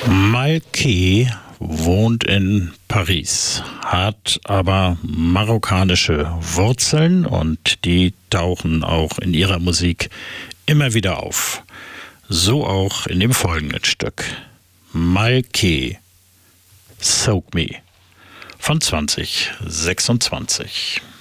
Malké wohnt in Paris, hat aber marokkanische Wurzeln und die tauchen auch in ihrer Musik immer wieder auf. So auch in dem folgenden Stück. Malké, Soak Me von 2026.